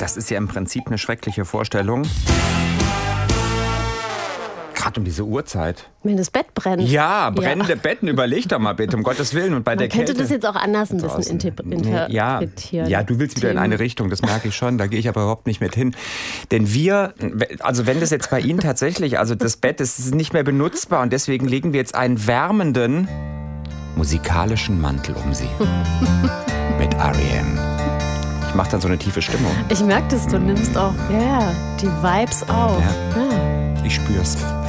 Das ist ja im Prinzip eine schreckliche Vorstellung. Gerade um diese Uhrzeit. Wenn das Bett brennt. Ja, brennende Betten, überleg doch mal bitte, um Gottes Willen. Und bei der Kälte. Man könnte das jetzt auch anders ein bisschen interpretieren. Ja, du willst wieder in eine Richtung, das merke ich schon. Da gehe ich aber überhaupt nicht mit hin. Denn also wenn das jetzt bei Ihnen tatsächlich, also das Bett ist nicht mehr benutzbar und deswegen legen wir jetzt einen wärmenden musikalischen Mantel um Sie. Mit R.E.M. Ich mache dann so eine tiefe Stimmung. Ich merke das, du nimmst auch die Vibes auf. Ja. Ich spür's.